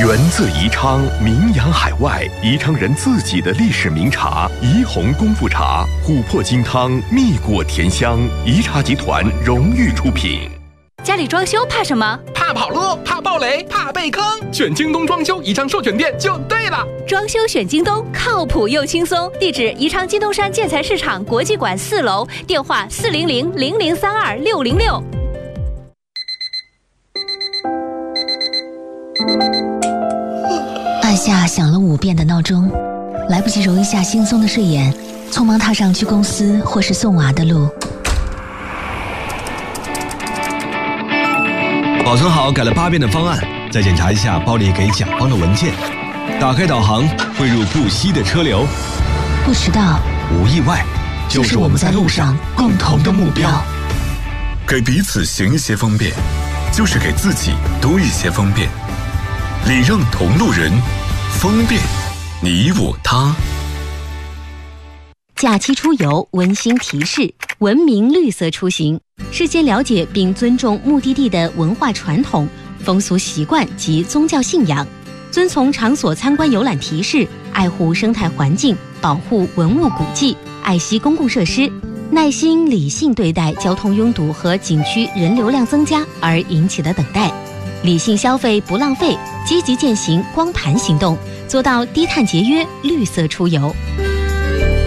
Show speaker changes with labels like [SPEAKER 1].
[SPEAKER 1] 源自宜昌，名扬海外，宜昌人自己的历史名茶宜红功夫茶，琥珀金汤，蜜果甜香，宜茶集团荣誉出品。
[SPEAKER 2] 家里装修怕什么？
[SPEAKER 3] 怕跑路，怕暴雷，怕被坑。选京东装修宜昌授权店就对了。
[SPEAKER 2] 装修选京东，靠谱又轻松。地址：宜昌金东山建材市场国际馆4楼，电话400-0032-606。
[SPEAKER 4] 按下响了5遍的闹钟，来不及揉一下惺忪的睡眼，匆忙踏上去公司或是送娃的路。
[SPEAKER 5] 保存好改了8遍的方案，再检查一下包里给甲方的文件。打开导航，汇入不息的车流。
[SPEAKER 4] 不迟到，
[SPEAKER 5] 无意外，就是我们在路上共同的目标。
[SPEAKER 6] 给彼此行一些方便，就是给自己多一些方便。礼让同路人，方便你我他。
[SPEAKER 7] 假期出游温馨提示：文明绿色出行，事先了解并尊重目的地的文化传统、风俗习惯及宗教信仰，遵从场所参观游览提示，爱护生态环境，保护文物古迹，爱惜公共设施，耐心理性对待交通拥堵和景区人流量增加而引起的等待，理性消费不浪费，积极践行光盘行动，做到低碳节约、绿色出游。